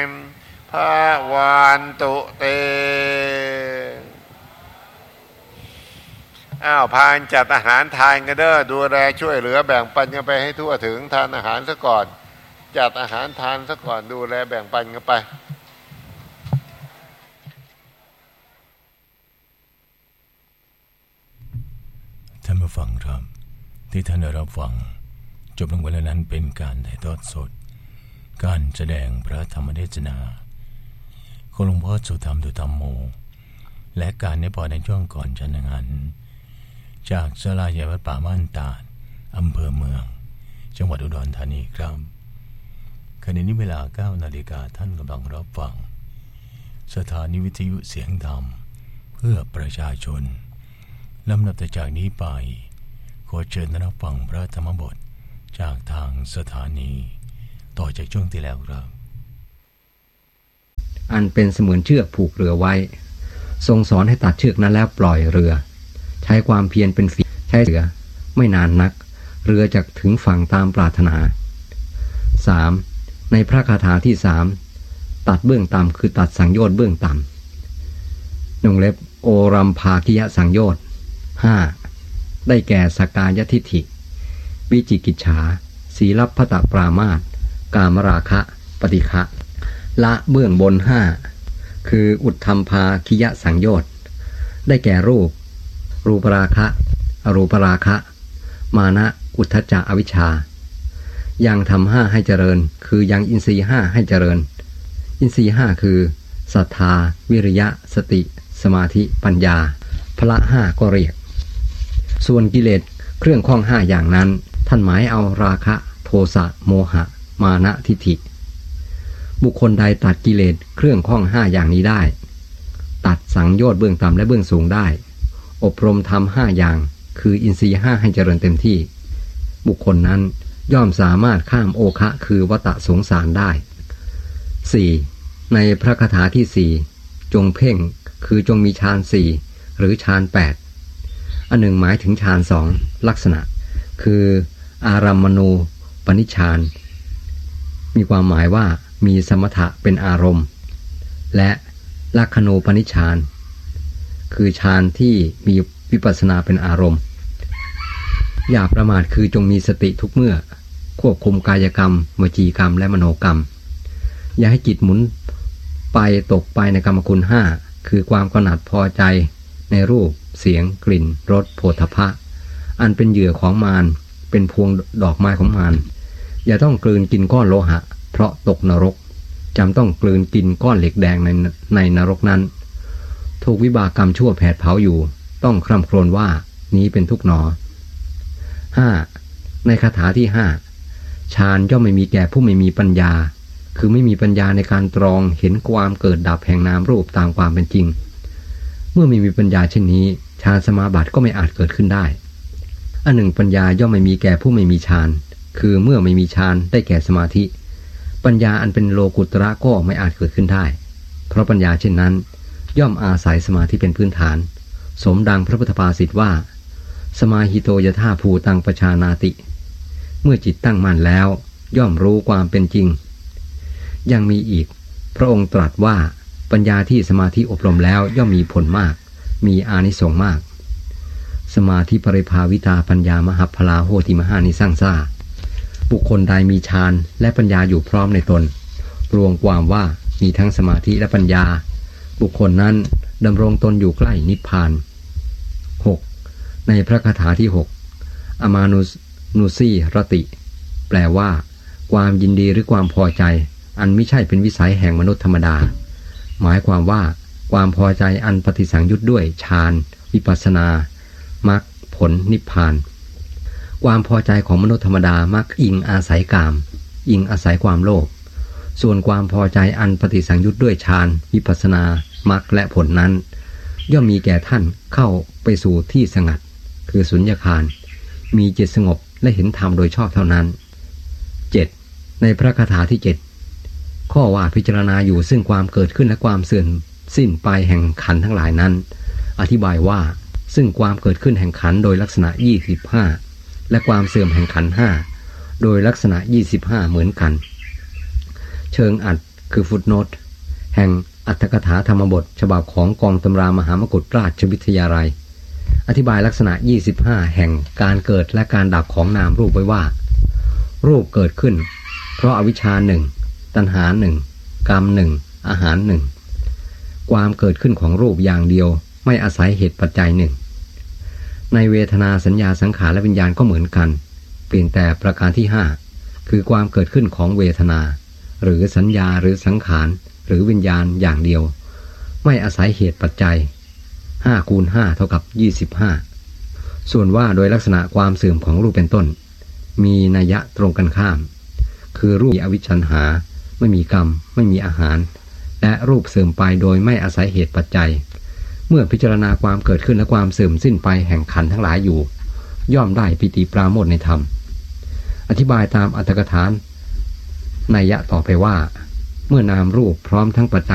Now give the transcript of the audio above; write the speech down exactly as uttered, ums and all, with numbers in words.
ภาวันตุเตอ้าวพานจัดอาหารทานกันเด้อดูแลช่วยเหลือแบ่งปันกันไปให้ทั่วถึงทานอาหารซะก่อนจัดอาหารทานซะก่อนดูแลแบ่งปันกันไปท่านผู้ฟังครับที่ท่านได้รับฟังจบลงไปแล้วนั้นเป็นการถ่ายทอดสดการแสดงพระธรรมเทศนาของหลวงพ่อสุธรรมตุธรรมโมและการในพอในช่วงก่อนฉันงานจากศาลาใหญ่วัดป่าม่านตาดอำเภอเมืองจังหวัดอุดรธานีครับขณะนี้เวลา เก้านาฬิกาท่านกำลังรับฟังสถานีวิทยุเสียงธรรมเพื่อประชาชนลำดับต่อจากนี้ไปขอเชิญรับฟังพระธรรมบทจากทางสถานีต่อจากช่วงที่แล้วครับอันเป็นเสมือนเชือกผูกเรือไว้ทรงสอนให้ตัดเชือกนั้นแล้วปล่อยเรือใช้ความเพียรเป็นฝีใช้เรือไม่นานนักเรือจะถึงฝั่งตามปรารถนา สาม. ในพระคาถาที่สามตัดเบื้องต่ำคือตัดสังโยชน์เบื้องต่ำนงเล็บโอรัมภาคิยสังโยชน์ ห้า. ได้แก่สกายทิฏฐิวิจิกิจฉาศีลพัตตปรามาสกามราคะปฏิฆะละเบื้องบนห้าคืออุทธัมภาคิยสังโยชน์ได้แก่รูปรูปราคะอรูปราคะมานะอุทธัจจะอวิชชายังทำห้าให้เจริญคือยังอินทรีย์ห้าให้เจริญอินทรีย์ห้าคือศรัทธาวิริยะสติสมาธิปัญญาพละห้าก็เรียกส่วนกิเลสเครื่องข้องห้าอย่างนั้นท่านหมายเอาราคะโทสะโมหะมานะทิฏฐิบุคคลใดตัดกิเลสเครื่องข้องห้าอย่างนี้ได้ตัดสังโยชน์เบื้องต่ำและเบื้องสูงได้อบรมทำห้าอย่างคืออินทรีย์ห้าให้เจริญเต็มที่บุคคลนั้นย่อมสามารถข้ามโอคะคือวัฏสงสารได้ สี่. ในพระคาถาที่สี่จงเพ่งคือจงมีฌานสี่หรือฌานแปดอันหนึ่งหมายถึงฌานสองลักษณะคืออารัมมณูปนิชฌานมีความหมายว่ามีสมถะเป็นอารมณ์และลักขณูปนิชฌานคือฌานที่มีวิปัสสนาเป็นอารมณ์อย่าประมาทคือจงมีสติทุกเมื่อควบคุมกายกรรมวจีกรรมและมโนกรรมอย่าให้จิตหมุนไปตกไปในกรรมคุณห้าคือความกำหนัดพอใจในรูปเสียงกลิ่นรสโผฏฐัพพะอันเป็นเหยื่อของมารเป็นพวงดอกไม้ของมารอย่าต้องกลืนกินก้อนโลหะเพราะตกนรกจำต้องกลืนกินก้อนเหล็กแดงในในนรกนั้นถูกวิบากกรรมชั่วแผดเผาอยู่ต้องคร่ำครวญว่านี้เป็นทุกข์หนอ ห้า. ในคาถาที่ห้าฌานย่อมไม่มีแก่ผู้ไม่มีปัญญาคือไม่มีปัญญาในการตรองเห็นความเกิดดับแห่งนามรูปตามความเป็นจริงเมื่อไม่มีปัญญาเช่นนี้ฌานสมาบัติก็ไม่อาจเกิดขึ้นได้อันหนึ่งปัญญาย่อมไม่มีแก่ผู้ไม่มีฌานคือเมื่อไม่มีฌานได้แก่สมาธิปัญญาอันเป็นโลกุตระก็ไม่อาจเกิดขึ้นได้เพราะปัญญาเช่นนั้นย่อมอาศัยสมาธิเป็นพื้นฐานสมดังพระพุทธภาษิตว่าสมาหิโตยถาภูตังปชานาติเมื่อจิตตั้งมั่นแล้วย่อมรู้ความเป็นจริงยังมีอีกพระองค์ตรัสว่าปัญญาที่สมาธิอบรมแล้วย่อมมีผลมากมีอานิสงส์มากสมาธิปริภาวิตาปัญญามหัพพลาโหติมหานิสร้างซ่าบุคคลใดมีฌานและปัญญาอยู่พร้อมในตนรวมความว่ามีทั้งสมาธิและปัญญาบุคคลนั้นดำรงตนอยู่ใกล้นิพพาน หก. ในพระคาถาที่หกอมานุนุสีรติแปลว่าความยินดีหรือความพอใจอันไม่ใช่เป็นวิสัยแห่งมนุษย์ธรรมดาหมายความว่าความพอใจอันปฏิสังยุตด้วยฌานวิปัสสนามรรคผลนิพพานความพอใจของมนุษย์ธรรมดามักอิงอาศัยกามอิงอาศัยความโลภส่วนความพอใจอันปฏิสังยุตด้วยฌานวิปัสสนามรรคและผลนั้นย่อมมีแก่ท่านเข้าไปสู่ที่สงัดคือสุญญคารมีจิตสงบและเห็นธรรมโดยชอบเท่านั้น เจ็ด. ในพระคาถาที่เจ็ดข้อว่าพิจารณาอยู่ซึ่งความเกิดขึ้นและความเสื่อมสิ้นไปแห่งขันธ์ทั้งหลายนั้นอธิบายว่าซึ่งความเกิดขึ้นแห่งขันธ์โดยลักษณะยี่สิบห้าและความเสื่อมแห่งขันธ์ห้าโดยลักษณะยี่สิบห้าเหมือนกันเชิงอัดคือฟุตโนตแห่งอัตถกถาธรรมบทฉบับของกองตำรามหามกุฏราชวิทยาลัยอธิบายลักษณะยี่สิบห้าแห่งการเกิดและการดับของนามรูปไว้ว่ารูปเกิดขึ้นเพราะอวิชชาหนึ่งตัณหาหนึ่งกรรมหนึ่งอาหารหนึ่งความเกิดขึ้นของรูปอย่างเดียวไม่อาศัยเหตุปัจจัยหนึ่งในเวทนาสัญญาสังขารและวิญญาณก็เหมือนกันเปลี่ยนแต่ประการที่ห้าคือความเกิดขึ้นของเวทนาหรือสัญญาหรือสังขารหรือวิญญาณอย่างเดียวไม่อาศัยเหตุปัจจัยห้าคูณห้าเท่ากับยี่สิบห้าส่วนว่าโดยลักษณะความเสื่อมของรูปเป็นต้นมีนัยยะตรงกันข้ามคือรูปมีอวิชชันหาไม่มีกรรมไม่มีอาหารและรูปเสื่อมไปโดยไม่อาศัยเหตุปัจจัยเมื่อพิจารณาความเกิดขึ้นและความเสื่อมสิ้นไปแห่งขันธ์ทั้งหลายอยู่ย่อมได้ปิติปราโมทย์ในธรรมอธิบายตามอรรถกถานัยยะต่อไปว่าเมื่อนามรูปพร้อมทั้งปัจจัย